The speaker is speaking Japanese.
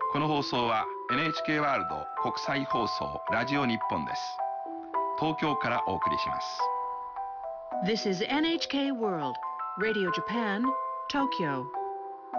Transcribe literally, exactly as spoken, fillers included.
この放送は エヌエイチケー ワールド国際放送ラジオ日本です。東京からお送りします。 This is エヌエイチケー World Radio Japan, Tokyo.